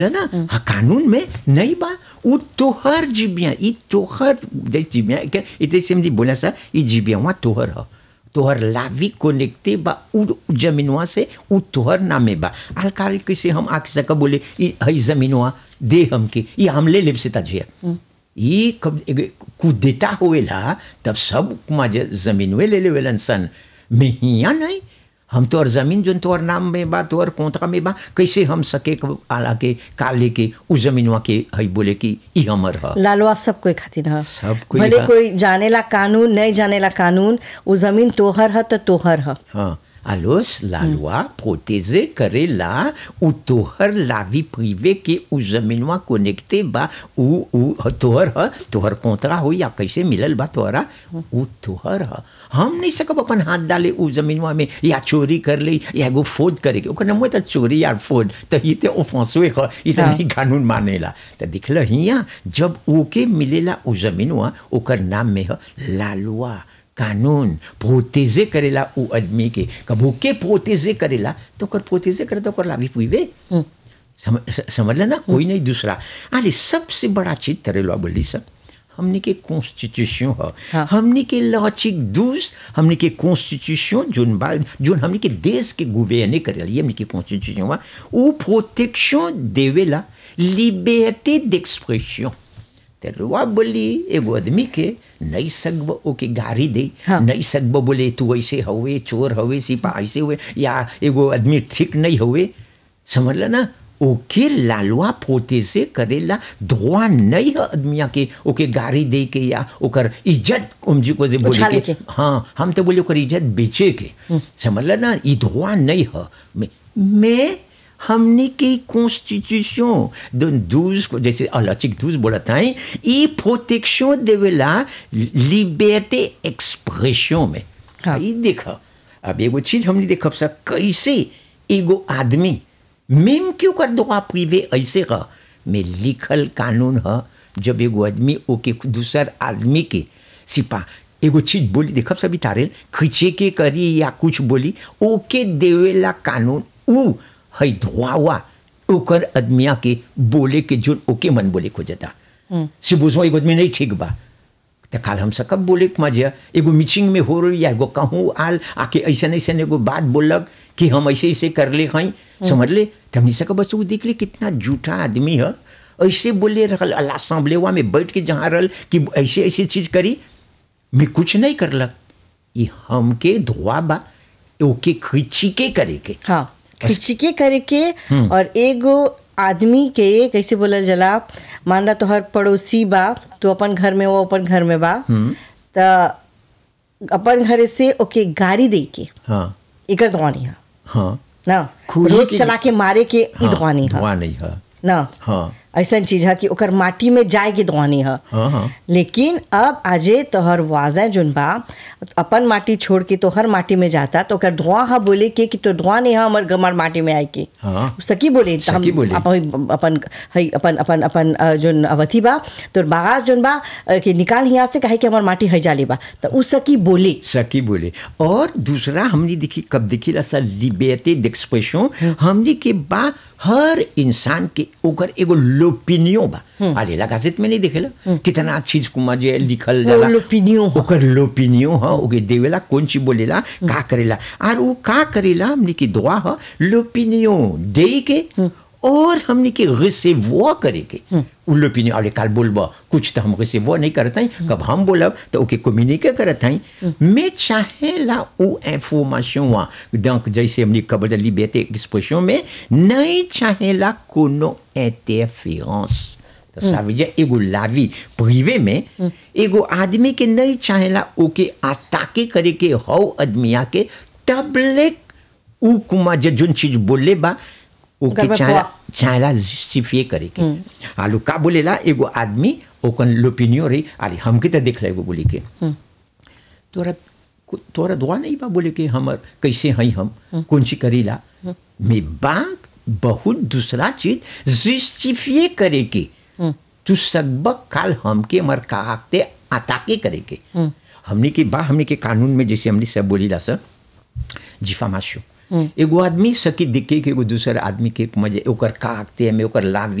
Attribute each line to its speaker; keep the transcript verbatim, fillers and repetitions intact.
Speaker 1: है ना हाँ, कानून में नहीं बा वो तोहर जीबिया ई तोहर जीबिया जैसे हमने बोला सा ये जीबिया वहाँ तोहर है तोहर लावी कनेक्टे बा उ जमीनवा से उ तोहर नामे बा अलकारी कैसे हम आके सका बोले ये हई जमीनवा दे हमके ये हम ले लेब से ताजिया ये कब कुदेता होएला तब सब माजे जमीनवे ले लेवेलन सन में हिया नहीं हम तोहर जमीन जोन तोहर नाम में बा तोहर कोंतरा में बा कैसे हम सके आला के काले के उ जमीनवा के हई बोले कि ई हमर ह
Speaker 2: लालवा सब कोई खातिर ह
Speaker 1: सब कोई
Speaker 2: भले कोई जानेला कानून नहीं जानेला कानून वो जमीन तोहर ह तो तोहर ह
Speaker 1: हाँ alors la loi protéger करेला उ तोहर लावी प्रिवे के उ जमीनवा कनेक्टे बा उ उ तोहर ह तोहर कोंतरा हो या कैसे मिलल बा तोहरा उ तोहर ह हम नहीं सकब अपन हाथ डाले उ जमीनवा में या चोरी कर ले या एगो फोद करे ओकर नाम त चोरी या फोद त ई ते ऑफेंसवे ह ई त नहीं कानून मानेला त दिखल हिया जब ओके मिलेला उ जमीनवा ओकर नाम में ह la loi कानून प्रोटेजे करेला उ आदमी के कबो के प्रोटेजे करेला तो कर प्रोटेजे करे तो कर लाभी पुईवे समझ लेना कोई नहीं दूसरा अरे सबसे बड़ा चीज तरेलो बोली सब हमने के कॉन्स्टिट्यूशन है हाँ। हमने के लॉचिक दूस हमने के कॉन्स्टिट्यूशन जोन बा जोन हमने के देश के गुवेने करेला ये हमने के कॉन्स्टिट्यूशन वा उ प्रोटेक्शन देवेला लिबर्टी d'expression तेरुआ बोली एगो आदमी के नहीं सकब ओके गारी दे हाँ। नहीं सकब बोले तू ऐसे हवे चोर हवे सिपाही से हुए या एगो आदमी ठीक नहीं हवे समझ ल ना ओके लालवा पोते से करेला धोआ नहीं है आदमिया के ओके गारी दे के या ओकर इज्जत उमजी को जे बोले के हाँ हम तो बोले ओकर इज्जत बेचे के समझ ल ना ई धोआ नहीं है मैं, मैं हमने के कॉन्स्टिट्यूशन douze को जैसे अलचिक douze बोलता है ये प्रोटेक्शन देवेला लिबर्टी एक्सप्रेशन में हाँ। ये देखा अब एगो चीज हमने देखा सब कैसे एगो आदमी मेम क्यों कर दो प्रिवे ऐसे का में लिखल कानून है जब एगो आदमी ओके दूसर आदमी के सिपा एगो चीज बोली देखब सभी तारे खींचे के करी या कुछ बोली ओके देवेला कानून उ हई धोआवा ओकर आदमिया के बोले के जो ओके मन बोले खोजता से बुझो एगो आदमी नहीं ठीक बा तो काल हम सकब बोले मजा एगो मीटिंग में हो रही या एगो कहूँ आल आके ऐसा ऐसा एगो बात बोलक कि हम ऐसे ऐसे कर ले हई समझ ले तो हमने सकब बस वो देख ले कितना झूठा आदमी है ऐसे बोले रखल अल्लाह सांबलेवा में बैठ के जहाँ रहल कि ऐसे ऐसी चीज करी मैं कुछ नहीं करलक ये हमके धोआ बा ओके खींची के करे के
Speaker 2: हाँ खिचके करके और एगो आदमी के कैसे बोला जला मान ला तोहर पड़ोसी बा तो अपन घर में वो अपन घर में बा तो अपन घर से ओके गाड़ी दे के
Speaker 1: हाँ
Speaker 2: एकर दवानी है
Speaker 1: हाँ
Speaker 2: ना रोज चला के मारे के ई दवानी है
Speaker 1: दवा नहीं है
Speaker 2: ना
Speaker 1: हाँ
Speaker 2: ऐसा चीज है कि ओकर माटी में जाए के दवानी है
Speaker 1: हाँ हाँ
Speaker 2: लेकिन अब आजे तोहर वाजा जोन बा अपन माटी छोड़ के तोहर माटी में जाता तो ओकर धुआं हा बोले के कि तो धुआं नहीं है हमर गमर माटी में आए के
Speaker 1: हाँ
Speaker 2: सकी बोले
Speaker 1: सकी बोले
Speaker 2: अपन अपन हई अपन अपन अपन जोन अवधि बा तो बागास जोन बा कि निकाल हिया से कहे कि हमर माटी हई जाले बा तो उ सकी बोले
Speaker 1: सकी बोले और दूसरा हमने देखी कब देखी ला सा लिबर्टी d'expression हमने के बा हर इंसान के ओकर एगो लोपिनियो बा आले ला गाजेट में नहीं देखेला कितना चीज कुमा जे लिखल जाला
Speaker 2: लोपिनियो
Speaker 1: ओकर लोपिनियो ह ओके देवेला कौन चीज बोलेला का करेला और वो का करेला हमने की दुआ ह लोपिनियो दे के और हमने के रिसीव करे के उ लोपिनियो अरे काल बोलबा कुछ तो हम रिसीव नहीं करता ही कब हम बोलब तो ओके कम्युनिकेट करता ही मैं चाहेला उ इंफॉर्मेशन वा donc जैसे हमने कबल लिबर्टी एक्सप्रेशन में नहीं चाहेला कोनो इंटरफेरेंस तो ça veut dire एगो लावी प्रिवे में एगो आदमी के नहीं चाहेला ओके अटैक करे के हो आदमिया के तबले उ कुमा जे जोन चीज बोले बा ओके चाहेला चाहेला जस्टिफिए करे के आलू का बोलेला एगो आदमी ओकन लोपिनियो रे अरे हमके तो देख ले एगो बोली के तोरा तोरा दुआ नहीं बा बोले के हमर कैसे हई हम कौन सी करीला में बा बहुत दूसरा चीज जस्टिफिए करे के तू सकबक काल हमके मर काकते अताके करे के हमने के बा हमने के कानून में जैसे हमने सब बोली ला सर डिफामेशन एगो आदमी सकी दिखे कि एगो दूसर आदमी के मजे ओकर काकते में ओकर लाभ